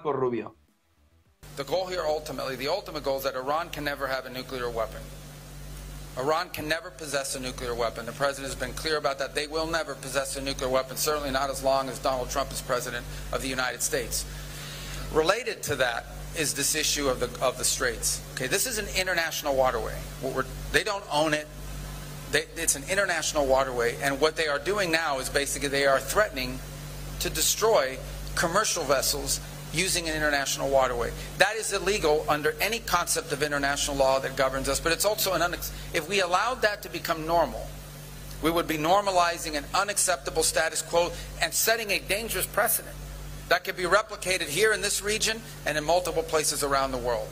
Marco Rubio. The goal here ultimately, the ultimate goal is that Iran can never have a nuclear weapon. Iran can never possess a nuclear weapon. The president has been clear about that. They will never possess a nuclear weapon, certainly not as long as Donald Trump is president of the United States. Related to that is this issue of the Straits. Okay, this is an international waterway. They don't own it. It's an international waterway, and what they are doing now is basically they are threatening to destroy commercial vessels using an international waterway. That is illegal under any concept of international law that governs us, but it's also if we allowed that to become normal, we would be normalizing an unacceptable status quo and setting a dangerous precedent that could be replicated here in this region and in multiple places around the world.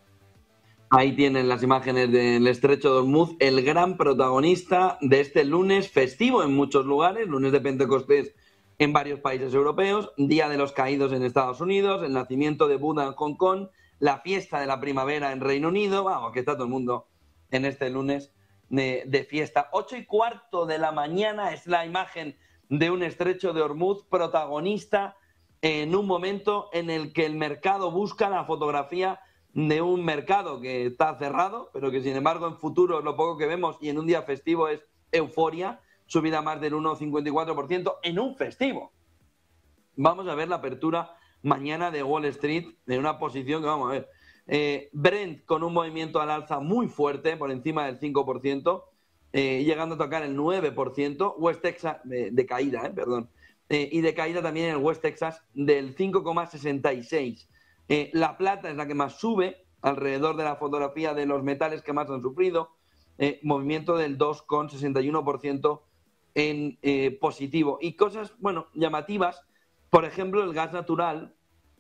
Ahí tienen las imágenes del Estrecho de Hormuz, el gran protagonista de este lunes festivo en muchos lugares, lunes de Pentecostés en varios países europeos, Día de los Caídos en Estados Unidos, el nacimiento de Buda en Hong Kong, la fiesta de la primavera en Reino Unido, vamos, que está todo el mundo en este lunes de fiesta. 8:15 de la mañana es la imagen de un Estrecho de Hormuz protagonista en un momento en el que el mercado busca la fotografía de un mercado que está cerrado, pero que sin embargo en futuro lo poco que vemos y en un día festivo es euforia, subida más del 1,54% en un festivo. Vamos a ver la apertura mañana de Wall Street en una posición que vamos a ver. Brent con un movimiento al alza muy fuerte, por encima del 5%, llegando a tocar el 9%, West Texas, de caída, y de caída también en el West Texas del 5,66%. La plata es la que más sube, alrededor de la fotografía de los metales que más han sufrido, movimiento del 2,61% en positivo. Y cosas, bueno, llamativas, por ejemplo, el gas natural,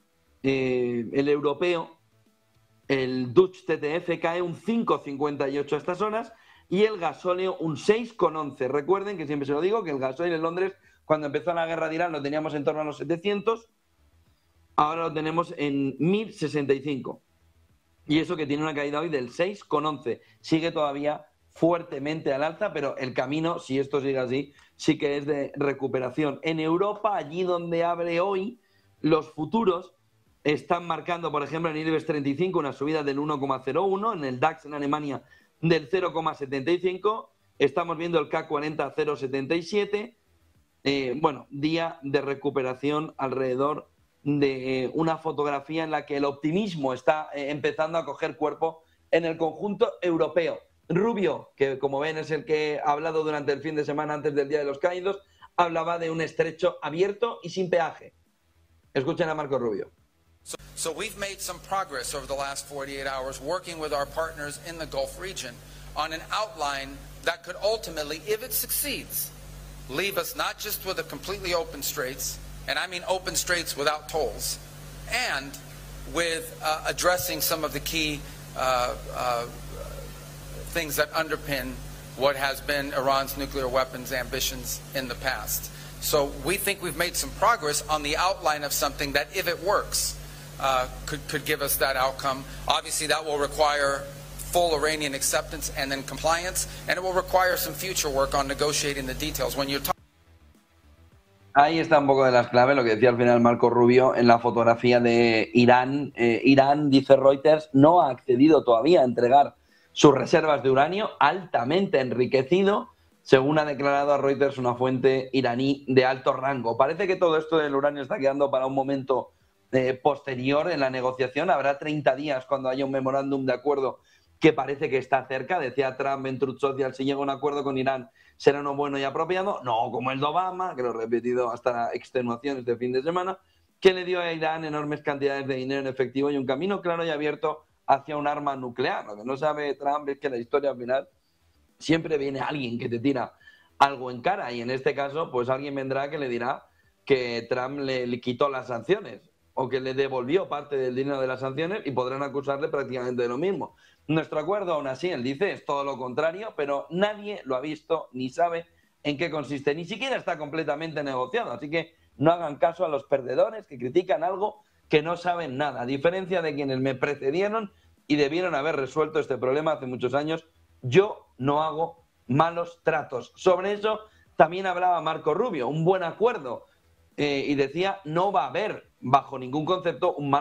el europeo, el Dutch TTF cae un 5,58 a estas horas y el gasóleo un 6,11. Recuerden que siempre se lo digo, que el gasóleo en Londres, cuando empezó la guerra de Irán, lo teníamos en torno a los 700, ahora lo tenemos en 1065. Y eso que tiene una caída hoy del 6,11. Sigue todavía fuertemente al alza, pero el camino, si esto sigue así, sí que es de recuperación. En Europa, allí donde abre hoy, los futuros están marcando, por ejemplo, en el IBEX 35 una subida del 1,01, en el DAX en Alemania del 0,75, estamos viendo el K40 a 0,77. Bueno, día de recuperación alrededor de una fotografía en la que el optimismo está empezando a coger cuerpo en el conjunto europeo. Rubio, que como ven es el que ha hablado durante el fin de semana antes del Día de los Caídos, hablaba de un estrecho abierto y sin peaje. Escuchen a Marco Rubio. So we've made some progress over the last 48 hours working with our partners in the Gulf region on an outline that could ultimately, if it succeeds, leave us not just with a completely open straits, and I mean open straits without tolls, and with addressing some of the key things that underpin what has been Iran's nuclear weapons ambitions in the past. So we think we've made some progress on the outline of something that, if it works, could give us that outcome. Obviously, that will require full Iranian acceptance and then compliance, and it will require some future work on negotiating the details. When you're Ahí está un poco de las claves, lo que decía al final Marco Rubio en la fotografía de Irán. Irán, dice Reuters, no ha accedido todavía a entregar sus reservas de uranio altamente enriquecido, según ha declarado a Reuters una fuente iraní de alto rango. Parece que todo esto del uranio está quedando para un momento posterior en la negociación. Habrá 30 días cuando haya un memorándum de acuerdo que parece que está cerca. Decía Trump en Truth Social, si llega a un acuerdo con Irán será uno bueno y apropiado, no como el de Obama, que lo he repetido hasta extenuación este fin de semana, que le dio a Irán enormes cantidades de dinero en efectivo y un camino claro y abierto hacia un arma nuclear. Lo que no sabe Trump es que la historia al final siempre viene alguien que te tira algo en cara, y en este caso pues alguien vendrá que le dirá que Trump le quitó las sanciones o que le devolvió parte del dinero de las sanciones, y podrán acusarle prácticamente de lo mismo. Nuestro acuerdo, aún así, él dice, es todo lo contrario, pero nadie lo ha visto ni sabe en qué consiste. Ni siquiera está completamente negociado, así que no hagan caso a los perdedores que critican algo que no saben nada. A diferencia de quienes me precedieron y debieron haber resuelto este problema hace muchos años, yo no hago malos tratos. Sobre eso también hablaba Marco Rubio, un buen acuerdo, y decía, no va a haber bajo ningún concepto un mal